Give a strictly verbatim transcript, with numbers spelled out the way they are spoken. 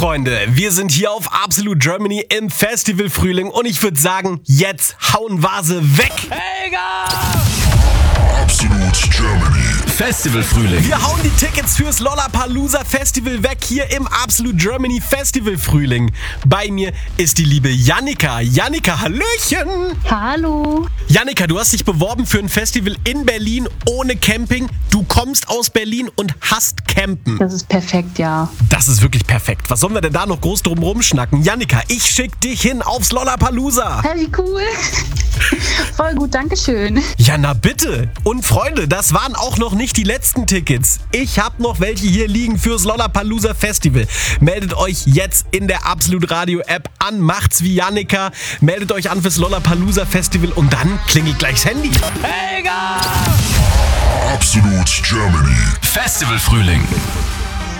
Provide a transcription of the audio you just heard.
Freunde, wir sind hier auf Absolute Germany im Festivalfrühling und ich würde sagen, jetzt hauen wir sie weg. Helga! Absolute Germany. Festivalfrühling. Wir hauen die Tickets fürs Lollapalooza Festival weg hier im Absolute Germany Festivalfrühling. Bei mir ist die liebe Jannika. Jannika, hallöchen. Hallo. Jannika, du hast dich beworben für ein Festival in Berlin ohne Camping. Du kommst aus Berlin und hast Campen. Das ist perfekt, ja. Das ist wirklich perfekt. Was sollen wir denn da noch groß drum rumschnacken? Jannika, ich schick dich hin aufs Lollapalooza. Hey, wie cool. Voll gut, dankeschön. Ja, na bitte. Und Freunde, das waren auch noch nicht die letzten Tickets. Ich hab noch welche hier liegen fürs Lollapalooza Festival. Meldet euch jetzt in der Absolut Radio App an, macht's wie Jannika, meldet euch an fürs Lollapalooza Festival und dann klingelt gleich das Handy. Helga! Absolute Germany. Festivalfrühling.